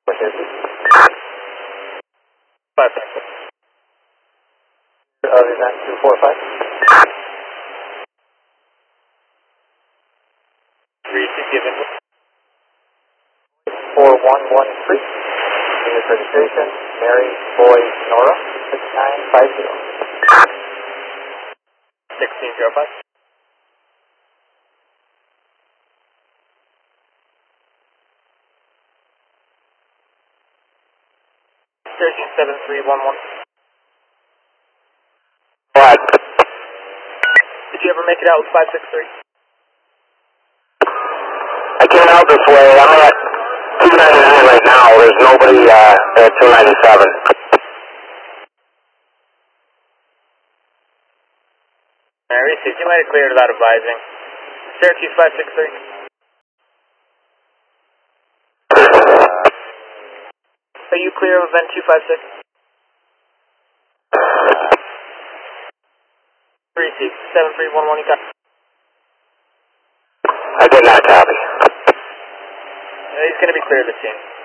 5. Event 245. 3 to given. 4113. Unit registration, Mary Boy Nora, 6950. 1605. 137311. What? Did you ever make it out with 563? I came out this way. I'm at 299 right now. There's nobody at 297. Mary, see if you made it clear without advising. Syracuse 563. Are you clear of event 256? 3C, 7311, you got. I did not copy. He's going to be clear of the scene.